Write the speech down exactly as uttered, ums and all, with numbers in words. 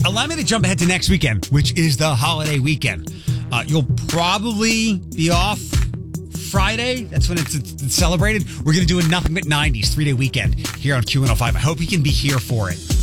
allow me to jump ahead to next weekend, which is the holiday weekend. Uh, you'll probably be off Friday. That's when it's, it's celebrated. We're going to do a Nothing But nineties three-day weekend here on Q one oh five. I hope you can be here for it.